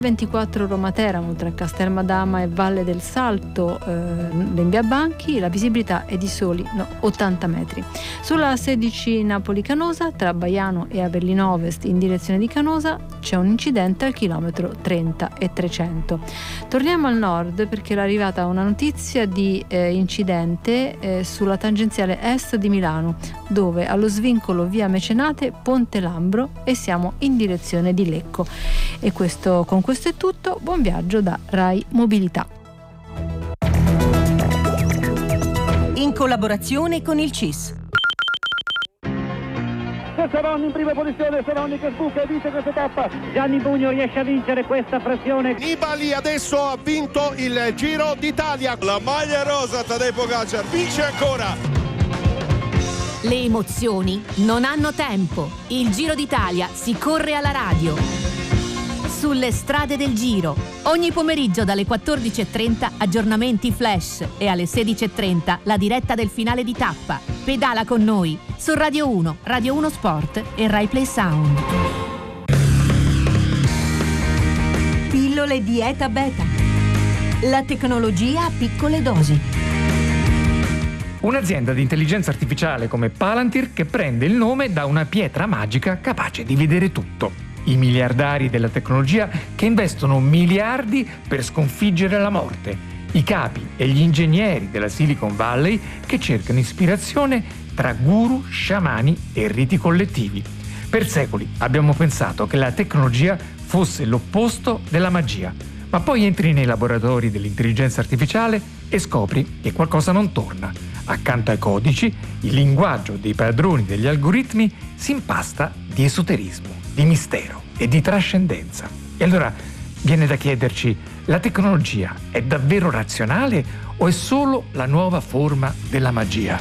24 Roma-Teramo tra Castelmadama e Valle del Salto, Lembiabanchi, la visibilità è di soli 80 metri. Sulla 16 Napoli-Canosa tra Baiano e Avellino Ovest in direzione di Canosa c'è un incidente al chilometro 30 e 300. Torniamo al nord perché era arrivata una notizia di incidente sulla tangenziale est di Milano, dove allo svincolo via Mecenate Ponte Lambro e siamo in direzione di Lecco. E con questo è tutto, buon viaggio da Rai Mobilità. In collaborazione con il CIS. Savoni in prima posizione, Savoni che sbuca e vince questa tappa. Gianni Bugno riesce a vincere questa frazione. Nibali adesso ha vinto il Giro d'Italia. La maglia rosa, Tadej Pogačar vince ancora. Le emozioni non hanno tempo. Il Giro d'Italia si corre alla radio. Sulle strade del Giro. Ogni pomeriggio dalle 14.30 aggiornamenti flash e alle 16.30 la diretta del finale di tappa. Pedala con noi su Radio 1, Radio 1 Sport e Rai Play Sound. Pillole Dieta Beta. La tecnologia a piccole dosi. Un'azienda di intelligenza artificiale come Palantir che prende il nome da una pietra magica capace di vedere tutto. I miliardari della tecnologia che investono miliardi per sconfiggere la morte. I capi e gli ingegneri della Silicon Valley che cercano ispirazione tra guru, sciamani e riti collettivi. Per secoli abbiamo pensato che la tecnologia fosse l'opposto della magia, ma poi entri nei laboratori dell'intelligenza artificiale e scopri che qualcosa non torna. Accanto ai codici, il linguaggio dei padroni degli algoritmi si impasta di esoterismo, di mistero e di trascendenza. E allora viene da chiederci: la tecnologia è davvero razionale o è solo la nuova forma della magia?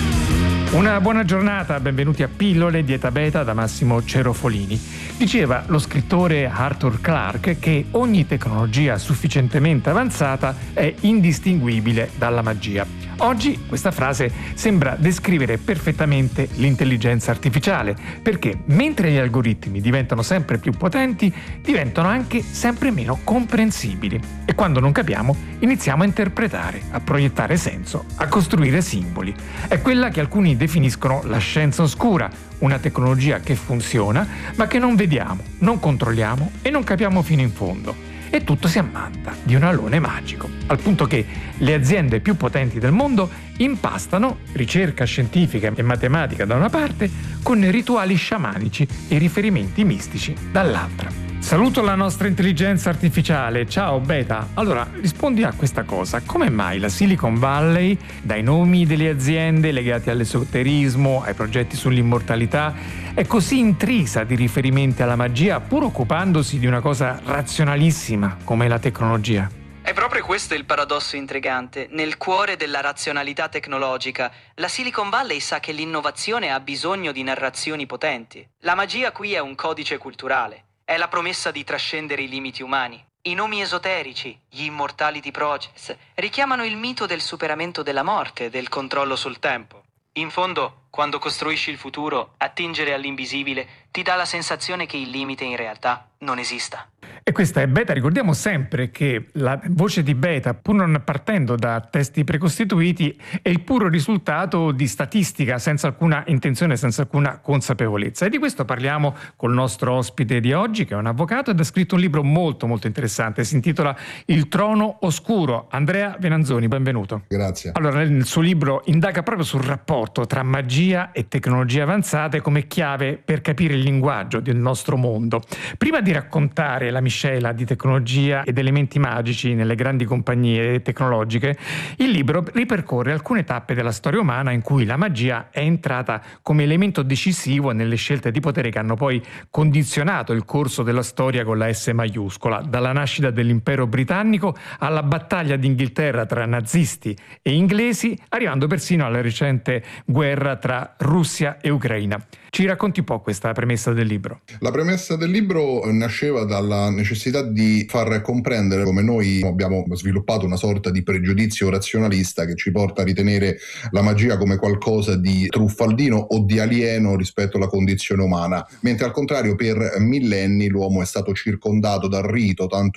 Una buona giornata, benvenuti a Pillole Dieta Beta da Massimo Cerofolini. Diceva lo scrittore Arthur Clarke che ogni tecnologia sufficientemente avanzata è indistinguibile dalla magia. Oggi questa frase sembra descrivere perfettamente l'intelligenza artificiale, perché mentre gli algoritmi diventano sempre più potenti, diventano anche sempre meno comprensibili. E quando non capiamo, iniziamo a interpretare, a proiettare senso, a costruire simboli. È quella che alcuni definiscono la scienza oscura, una tecnologia che funziona, ma che non vediamo, non controlliamo e non capiamo fino in fondo. E tutto si ammanta di un alone magico, al punto che le aziende più potenti del mondo impastano ricerca scientifica e matematica da una parte con rituali sciamanici e riferimenti mistici dall'altra. Saluto la nostra intelligenza artificiale. Ciao Beta. Allora, rispondi a questa cosa. Come mai la Silicon Valley, dai nomi delle aziende legati all'esoterismo, ai progetti sull'immortalità, è così intrisa di riferimenti alla magia, pur occupandosi di una cosa razionalissima come la tecnologia? È proprio questo il paradosso intrigante. Nel cuore della razionalità tecnologica, la Silicon Valley sa che l'innovazione ha bisogno di narrazioni potenti. La magia qui è un codice culturale. È la promessa di trascendere i limiti umani. I nomi esoterici, gli Immortality Projects, richiamano il mito del superamento della morte e del controllo sul tempo. In fondo, quando costruisci il futuro, attingere all'invisibile ti dà la sensazione che il limite in realtà non esista. E questa è Beta. Ricordiamo sempre che la voce di Beta, pur non partendo da testi precostituiti, è il puro risultato di statistica, senza alcuna intenzione, senza alcuna consapevolezza. E di questo parliamo col nostro ospite di oggi, che è un avvocato ed ha scritto un libro molto molto interessante. Si intitola Il trono oscuro. Andrea Venanzoni, benvenuto. Grazie. Allora, nel suo libro indaga proprio sul rapporto tra magia e tecnologie avanzate come chiave per capire il linguaggio del nostro mondo. Prima di raccontare la miscela di tecnologia ed elementi magici nelle grandi compagnie tecnologiche, il libro ripercorre alcune tappe della storia umana in cui la magia è entrata come elemento decisivo nelle scelte di potere che hanno poi condizionato il corso della storia con la S maiuscola, dalla nascita dell'impero britannico alla battaglia d'Inghilterra tra nazisti e inglesi, arrivando persino alla recente guerra tra Russia e Ucraina. Ci racconti un po' questa premessa del libro? La premessa del libro nasceva dalla necessità di far comprendere come noi abbiamo sviluppato una sorta di pregiudizio razionalista che ci porta a ritenere la magia come qualcosa di truffaldino o di alieno rispetto alla condizione umana, mentre al contrario per millenni l'uomo è stato circondato dal rito, tanto